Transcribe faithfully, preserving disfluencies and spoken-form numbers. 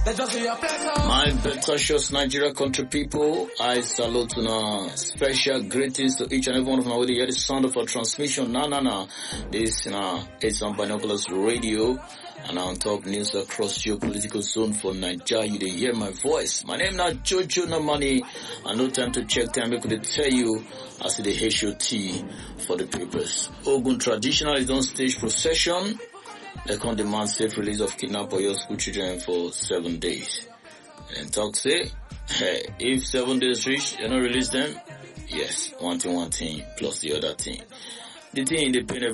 My precious Nigeria country people, I salute now. Special greetings to each and every one of my way. Hear the sound of our transmission. Nah, nah, nah. This now is on Binoculars Radio and on top news across your political zone for Nigeria. You dey hear my voice. My name now Jojo Namani. And no time to check time. I could tell you as the H O T for the papers. Ogun traditional is on stage procession. They can demand safe release of kidnapped Oyo school children for seven days. And talk say, hey, if seven days reach, you don't release them? Yes, one thing, one thing, plus the other thing. The thing in the pen